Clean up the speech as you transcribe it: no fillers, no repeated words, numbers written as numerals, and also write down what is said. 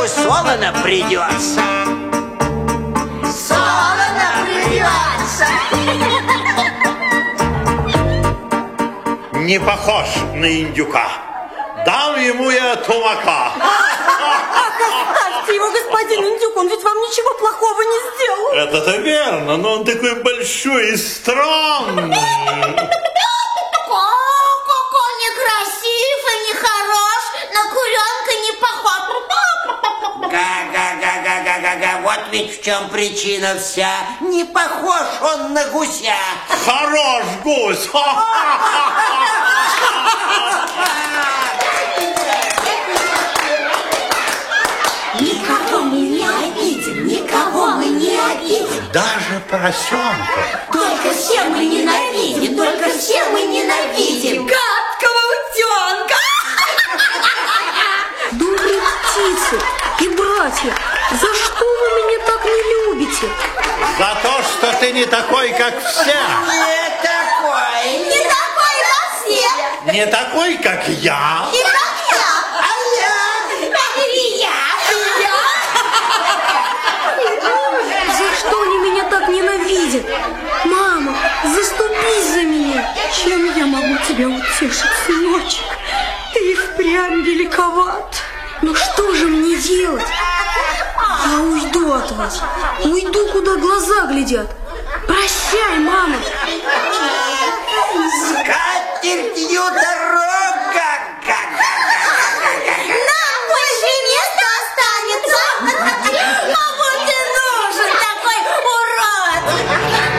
думаю, солоно придется. Солоно придется. Не похож на индюка. Дам ему я тумака. Оставьте его, господин индюк, он ведь вам ничего плохого не сделал. Это-то верно, но он такой большой и странный. Какой некрасив и нехорош, на куренка не похож. Га-га-га-га-га-га-га. Вот ведь в чем причина вся. Не похож он на гуся. Хорош гусь. Никого мы не обидим, никого мы не обидим. Даже поросенка. Только все мы ненавидим, только все мы ненавидим. Гадкого утенка! Добрые птицы и братья, за что вы меня так не любите? За то, что ты не такой, как все. Не такой. Не такой, как все. Не такой, как я. И как я. А я. Или я. За что они меня так ненавидят? Мама, заступись за меня. Чем я могу тебя утешить, сыночек? Ты и впрямь великоват. Ну что же мне делать? Я уйду от вас. Уйду, куда глаза глядят. Прощай, мама.